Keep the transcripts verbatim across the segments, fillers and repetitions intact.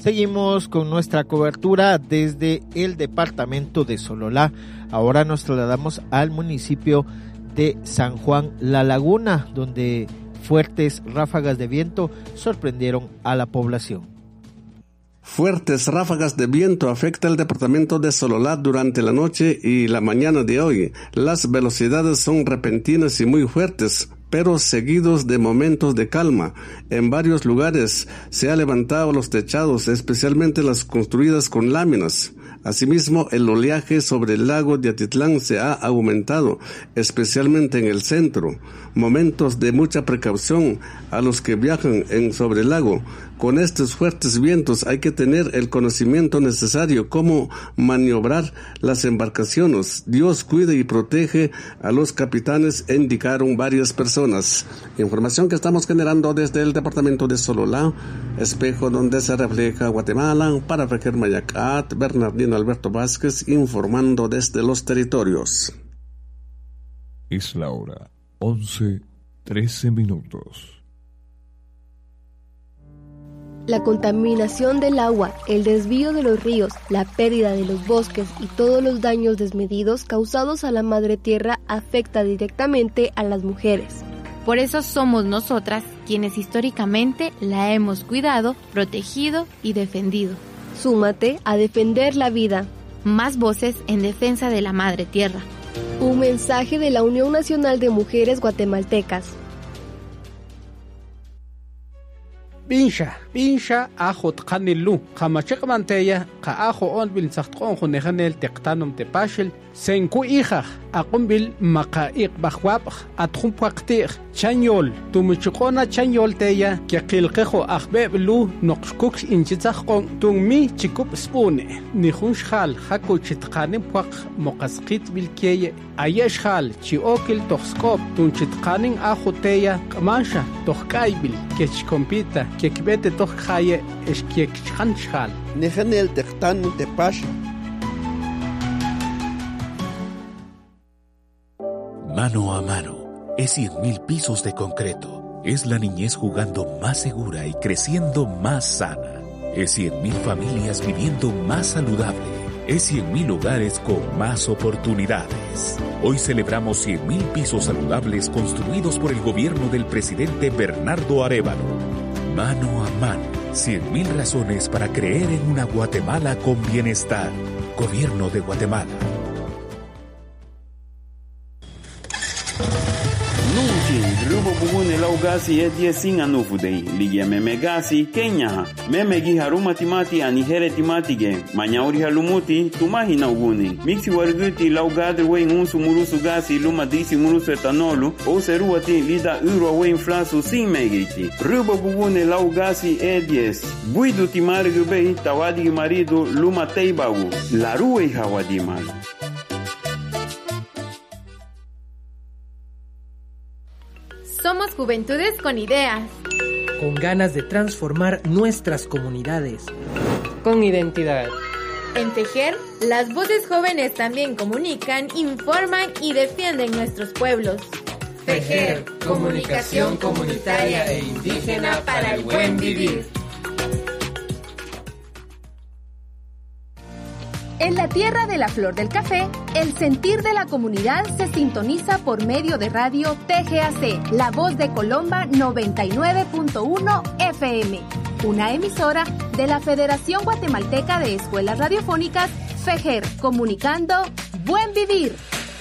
Seguimos con nuestra cobertura desde el departamento de Sololá. Ahora nos trasladamos al municipio de San Juan La Laguna, donde fuertes ráfagas de viento sorprendieron a la población. Fuertes ráfagas de viento afectan el departamento de Sololá durante la noche y la mañana de hoy. Las velocidades son repentinas y muy fuertes, pero seguidos de momentos de calma. En varios lugares se han levantado los techados, especialmente las construidas con láminas. Asimismo, el oleaje sobre el lago de Atitlán se ha aumentado, especialmente en el centro. Momentos de mucha precaución a los que viajan en sobre el lago. Con estos fuertes vientos hay que tener el conocimiento necesario cómo maniobrar las embarcaciones. Dios cuide y protege a los capitanes, indicaron varias personas. Información que estamos generando desde el departamento de Sololá, espejo donde se refleja Guatemala. Para Fejer Mayacat, Bernardino Alberto Vázquez informando desde los territorios. Es la hora once, trece minutos. La contaminación del agua, el desvío de los ríos, la pérdida de los bosques y todos los daños desmedidos causados a la madre tierra afecta directamente a las mujeres. Por eso somos nosotras quienes históricamente la hemos cuidado, protegido y defendido. Súmate a defender la vida. Más voces en defensa de la madre tierra. Un mensaje de la Unión Nacional de Mujeres Guatemaltecas. Binsha, binsha ajo tqanilu, qamachik manteya, qa ajo on bil saxtqon junejanel teqtanum tepashel, senku hija, aqumbil maqaiq bajwab, atjumpuaqtiq, chanyol, tumuchqona chanyol teya, que qilqejo ajbeb lu noqshkuk inchitzaqon, tungmi chikup spune, nihunshal, haku chitqanim puaq moqasqit bilkeye, ayeshal, chiokil toxkop, tunchitqanin ajo teya, qamansha, toxkaibil, que chikompita, que kibete toxkaye, esquiek chanchal. Nejanel teqtan tepash. Mano a mano, es cien mil pisos de concreto. Es la niñez jugando más segura y creciendo más sana. Es cien mil familias viviendo más saludable. Es cien mil hogares con más oportunidades. Hoy celebramos cien mil pisos saludables construidos por el gobierno del presidente Bernardo Arévalo. Mano a mano, cien mil razones para creer en una Guatemala con bienestar. Gobierno de Guatemala. Rubo bugune lau gasi e die sin anufu dei. Ligia meme gasi Kenya. Meme gi haruma timati ani here timati ge. Manyauri halumuti tumahi na uguni. Mixi warguti lau gadre wen unsu murusu gasi luma disi murusu etanolu. O seruati lida uro wen flasu sin megiti. Rubo bugune lau gasi e dies. Buidu timari gubei tawadi marido luma teibagu. Larue hawadi mal. Somos juventudes con ideas. Con ganas de transformar nuestras comunidades. Con identidad. En Fejer, las voces jóvenes también comunican, informan y defienden nuestros pueblos. Fejer, comunicación comunitaria e indígena para el buen vivir. En la tierra de la flor del café, el sentir de la comunidad se sintoniza por medio de radio T G A C, La Voz de Colomba noventa y nueve punto uno F M, una emisora de la Federación Guatemalteca de Escuelas Radiofónicas, Fejer, comunicando Buen Vivir.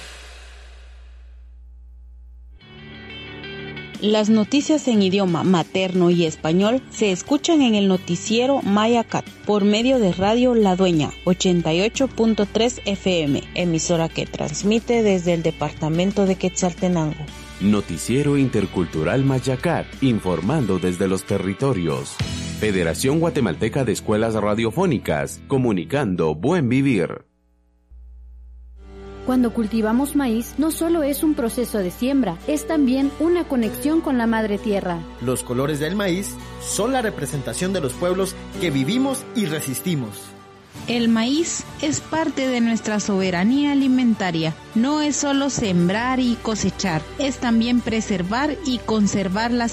Las noticias en idioma materno y español se escuchan en el noticiero Mayacat por medio de Radio La Dueña ochenta y ocho punto tres F M, emisora que transmite desde el departamento de Quetzaltenango. Noticiero Intercultural Mayacat, informando desde los territorios. Federación Guatemalteca de Escuelas Radiofónicas, comunicando Buen Vivir. Cuando cultivamos maíz, no solo es un proceso de siembra, es también una conexión con la madre tierra. Los colores del maíz son la representación de los pueblos que vivimos y resistimos. El maíz es parte de nuestra soberanía alimentaria. No es solo sembrar y cosechar, es también preservar y conservar las